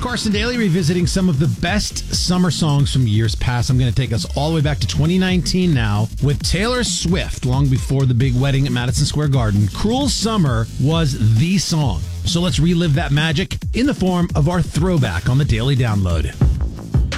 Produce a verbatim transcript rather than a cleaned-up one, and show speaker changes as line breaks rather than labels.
Carson Daly revisiting some of the best summer songs from years past. I'm going to take us all the way back to twenty nineteen now with Taylor Swift, long before the big wedding at Madison Square Garden. Cruel Summer was the song. So let's relive that magic in the form of our throwback on the Daily Download.